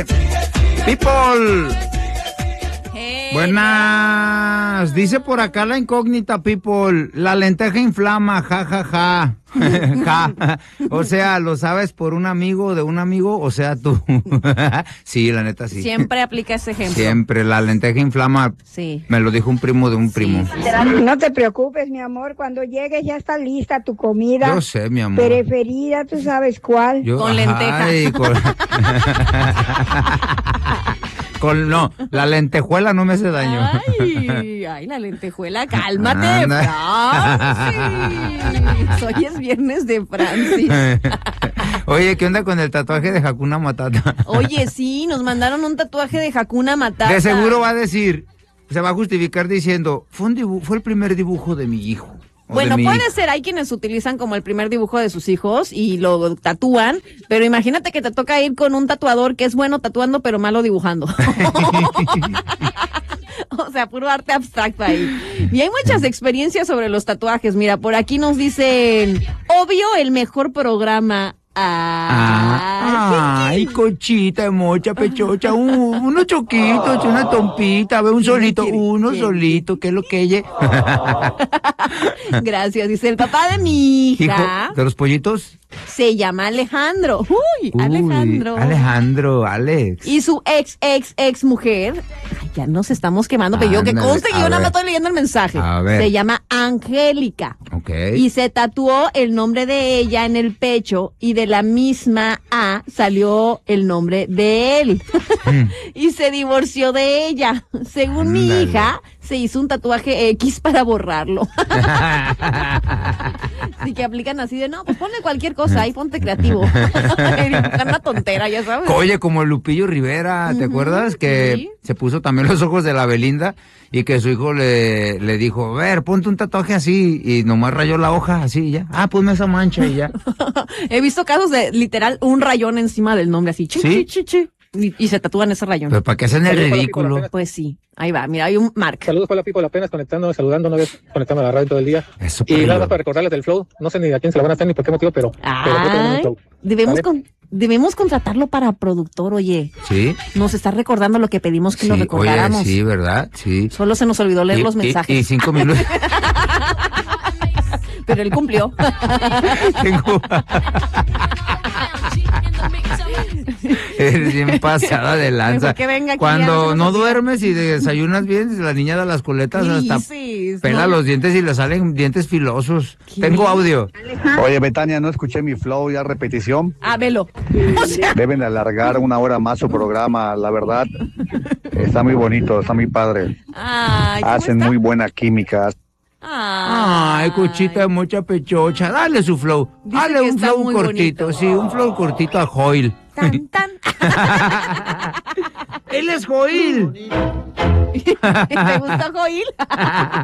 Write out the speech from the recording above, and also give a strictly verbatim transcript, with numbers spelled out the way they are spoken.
People. Hey, Buenas. Dice por acá la incógnita, people. La lenteja inflama, ja, ja, ja. Ja. O sea, ¿lo sabes por un amigo de un amigo? O sea, tú. Sí, la neta, sí. Siempre aplica ese ejemplo. Siempre. La lenteja inflama. Sí. Me lo dijo un primo de un Sí, primo. sí, sí. No te preocupes, mi amor, cuando llegues ya está lista tu comida. Yo sé, mi amor. Preferida, ¿tú sabes cuál? Yo- Con lenteja. ay, con... con- no, la lentejuela no me hace daño. Ay, ay, la lentejuela, cálmate, Anda. Francis. Hoy es viernes de Francis. Oye, ¿qué onda con el tatuaje de Hakuna Matata? Oye, sí, nos mandaron un tatuaje de Hakuna Matata. De seguro va a decir, se va a justificar diciendo, fue un dibu- fue el primer dibujo de mi hijo. o Bueno, de mi puede hija". ser, hay quienes utilizan como el primer dibujo de sus hijos y lo tatúan, pero imagínate que te toca ir con un tatuador que es bueno tatuando pero malo dibujando. O sea, puro arte abstracto ahí. Y hay muchas experiencias sobre los tatuajes. Mira, por aquí nos dicen, obvio, el mejor programa. Ah, Ah, ay, cochita, mocha, pechocha, un, unos choquitos, una tompita, ve un solito, quiere? uno ¿Quién? solito, ¿qué es lo que ella? gracias. Dice, el papá de mi Hijo, hija ¿de los pollitos? se llama Alejandro. Uy, Uy, Alejandro. Alejandro, Alex. Y su ex, ex, ex mujer, ay, ya nos estamos quemando, pero yo que Ándale, conste que a yo nada más ver. estoy leyendo el mensaje. A ver. Se llama Angélica. Ok. Y se tatuó el nombre de ella en el pecho y de la misma A salió el nombre de él. Y se divorció de ella. Según mi Ándale. hija, se hizo un tatuaje X para borrarlo. Así que aplican así de, no, pues ponle cualquier cosa ahí, ponte creativo. Una tontera, ya sabes. Oye, como Lupillo Rivera, ¿te Ujú, acuerdas? Que sí. se puso también los ojos de la Belinda y que su hijo le, le dijo, a ver, ponte un tatuaje así, y nomás rayó la hoja así y ya. Ah, ponme esa mancha y ya. He visto casos de literal un rayón encima del nombre así, chi, ¿Sí? chi, chi, chi, y, y se tatúan ese rayón. Pero ¿para qué hacen el Saludos para ridículo? Pipo, Pues sí, ahí va, mira, hay un Mark. Saludos para la Pipo, apenas conectando, saludando, no ves conectando a la radio todo el día. Eso, Y nada pero- más para recordarles del flow, no sé ni a quién se la van a hacer ni por qué motivo, pero, pero creo que es un Ay, flow. debemos, ¿Vale? con, debemos contratarlo para productor, oye. Sí. Nos está recordando lo que pedimos que Sí, lo oye, recordáramos. sí, ¿verdad? Sí. Solo se nos olvidó leer Y- los y- mensajes, Y, cinco minutos. pero él cumplió. Tengo... Eres bien pasada de lanza. Mejor que venga aquí, Cuando ya, no no duermes y desayunas bien, la niña de las coletas ¿Qué hasta dices? pela No. los dientes y le salen dientes filosos. ¿Qué? Tengo audio. Oye, Betania, no escuché mi flow, ya repetición. Ah, velo. O sea, Deben de alargar una hora más su programa, la verdad. Está muy bonito, está muy padre. ay, ¿cómo Hacen está? muy buena química. Ay, cochita de mucha pechocha. Dale su flow. Dice Dale que un está flow muy cortito. bonito. Sí, un flow cortito a Joil. Tan, tan. Él es Joil. ¿Te gusta Joil?